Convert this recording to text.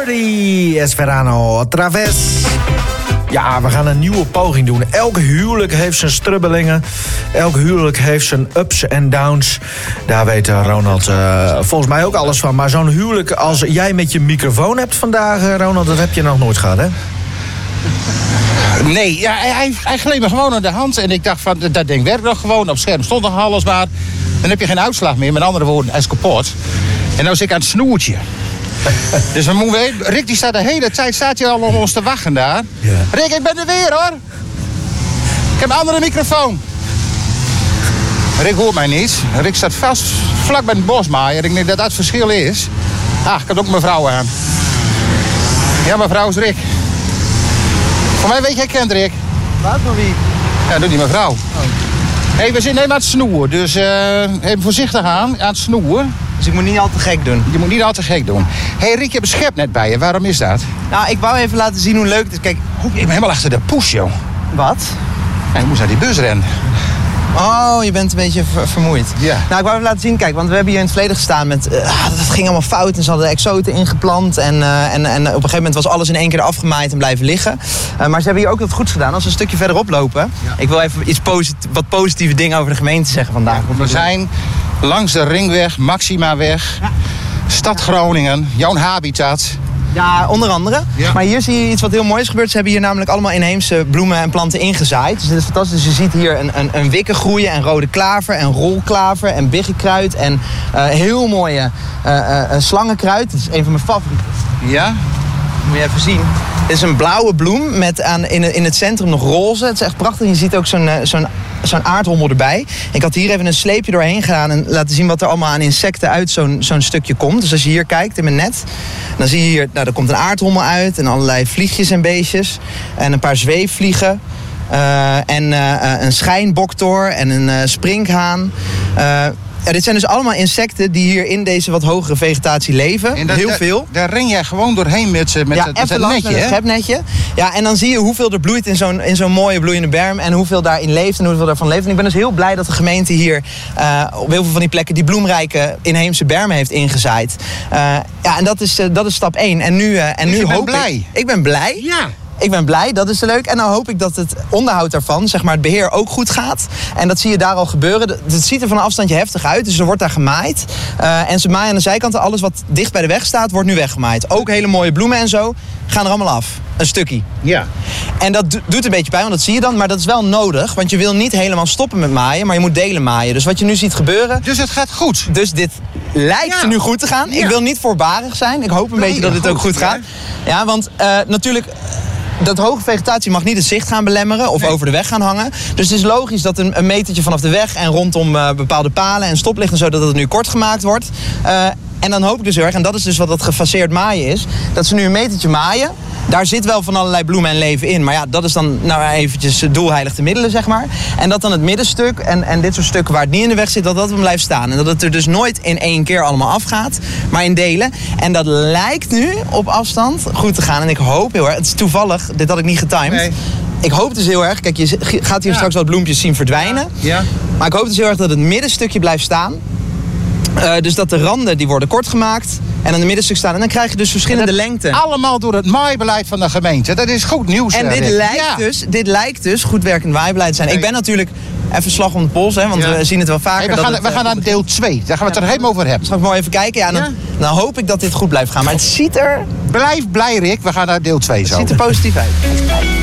Dirty Esperano Traves. Ja, we gaan een nieuwe poging doen. Elk huwelijk heeft zijn strubbelingen. Elk huwelijk heeft zijn ups en downs. Daar weet Ronald volgens mij ook alles van. Maar zo'n huwelijk als jij met je microfoon hebt vandaag, Ronald, dat heb je nog nooit gehad, hè? Nee, ja, hij gleed me gewoon aan de hand. En ik dacht van, dat ding werkt nog gewoon. Op scherm stond nog alles maar. Dan heb je geen uitslag meer. Met andere woorden, hij is kapot. En nou zit ik aan het snoertje. Dus we moeten weten, Rick die staat de hele tijd hier al om ons te wachten daar. Ja. Rick, ik ben er weer hoor. Ik heb een andere microfoon. Rick hoort mij niet. Rick staat vast vlak bij het bosmaaier. Ik denk dat dat het verschil is. Ah, ik heb ook mevrouw aan. Ja, mevrouw is Rick. Voor mij weet jij kent Rick. Wat voor wie? Ja, doe die mevrouw. Oh. Hey, we zijn helemaal aan het snoeren. Dus even voorzichtig aan het snoeren. Dus ik moet niet al te gek doen. Je moet niet al te gek doen. Hey Rick, je hebt een schep net bij je. Waarom is dat? Nou, ik wou even laten zien hoe leuk het is. Kijk. Ik ben helemaal achter de poes, joh. Wat? Ja, je moest naar die bus rennen. Oh, je bent een beetje vermoeid. Ja. Nou, ik wou even laten zien, kijk, want we hebben hier in het verleden gestaan met... dat ging allemaal fout en ze hadden exoten ingeplant. En op een gegeven moment was alles in één keer afgemaaid en blijven liggen. Maar ze hebben hier ook wat goeds gedaan. Als we een stukje verderop lopen... Ja. Ik wil even wat positieve dingen over de gemeente zeggen vandaag. Ja, we zijn langs de Ringweg, Maximaweg, ja. Stad Groningen, jouw habitat... Ja, onder andere. Ja. Maar hier zie je iets wat heel moois gebeurt. Ze hebben hier namelijk allemaal inheemse bloemen en planten ingezaaid. Dus dit is fantastisch. Je ziet hier een wikke groeien en rode klaver en rolklaver en biggekruid. En heel mooie slangenkruid. Dat is een van mijn favorieten. Ja? Moet je even zien. Dit is een blauwe bloem met in het centrum nog roze. Het is echt prachtig. Je ziet ook zo'n aardhommel erbij. Ik had hier even een sleepje doorheen gedaan en laten zien wat er allemaal aan insecten uit zo'n stukje komt. Dus als je hier kijkt in mijn net, dan zie je hier, nou, er komt een aardhommel uit en allerlei vliegjes en beestjes. En een paar zweefvliegen. Een schijnboktor en een sprinkhaan. Ja, dit zijn dus allemaal insecten die hier in deze wat hogere vegetatie leven. Heel veel. Daar ren jij gewoon doorheen met het netje, hè? Een schepnetje. Ja, en dan zie je hoeveel er bloeit in zo'n mooie bloeiende berm. En hoeveel daarin leeft en hoeveel daarvan leeft. En ik ben dus heel blij dat de gemeente hier op heel veel van die plekken die bloemrijke inheemse bermen heeft ingezaaid. Ja, en dat is stap 1. En nu hoop blij. Ik ben blij. Ja. Ik ben blij, dat is leuk. En dan hoop ik dat het onderhoud daarvan, zeg maar het beheer, ook goed gaat. En dat zie je daar al gebeuren. Het ziet er van een afstandje heftig uit, dus er wordt daar gemaaid. En ze maaien aan de zijkanten. Alles wat dicht bij de weg staat, wordt nu weggemaaid. Ook hele mooie bloemen en zo gaan er allemaal af. Een stukje. Ja. En dat doet een beetje pijn, want dat zie je dan. Maar dat is wel nodig, want je wil niet helemaal stoppen met maaien, maar je moet delen maaien. Dus wat je nu ziet gebeuren... Dus het gaat goed. Dus dit lijkt nu goed te gaan. Ja. Ik wil niet voorbarig zijn. Ik hoop een beetje dat dit ook goed gaat. Ja, want natuurlijk... Dat hoge vegetatie mag niet het zicht gaan belemmeren of over de weg gaan hangen. Dus het is logisch dat een metertje vanaf de weg en rondom bepaalde palen en stoplichten, zodat het nu kort gemaakt wordt. En dan hoop ik dus heel erg, en dat is dus wat dat gefaseerd maaien is, dat ze nu een metertje maaien. Daar zit wel van allerlei bloemen en leven in. Maar ja, dat is dan nou eventjes doelheilig te middelen, zeg maar. En dat dan het middenstuk en dit soort stukken waar het niet in de weg zit, dat dan blijft staan. En dat het er dus nooit in één keer allemaal afgaat, maar in delen. En dat lijkt nu op afstand goed te gaan. En ik hoop heel erg, het is toevallig, dit had ik niet getimed. Nee. Ik hoop dus heel erg, kijk, je gaat hier straks wat bloempjes zien verdwijnen. Ja. Maar ik hoop dus heel erg dat het middenstukje blijft staan. Dus dat de randen die worden kort gemaakt en aan het middenstuk staan. En dan krijg je dus verschillende lengten. Allemaal door het maaibeleid van de gemeente. Dat is goed nieuws. En dit lijkt dus goed werkend maaibeleid te zijn. Nee. Ik ben natuurlijk even slag om de pols, hè, want we zien het wel vaker. Hey, we gaan naar deel 2. Daar gaan we het er helemaal over hebben. Straks mooi even kijken. Ja, dan hoop ik dat dit goed blijft gaan. Maar het ziet er... Blijf blij, Rick. We gaan naar deel 2 zo. Het ziet er positief uit.